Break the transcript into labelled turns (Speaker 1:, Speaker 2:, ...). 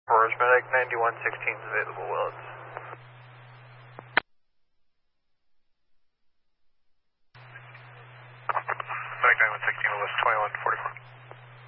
Speaker 1: Aurora Medic 9116 is available, Willis.
Speaker 2: Medic 9116, Willis 2144.